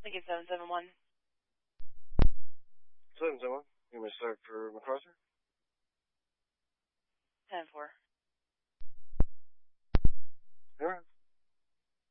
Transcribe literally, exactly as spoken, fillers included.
Lincoln seven seven one. seven seven one. You may start for MacArthur?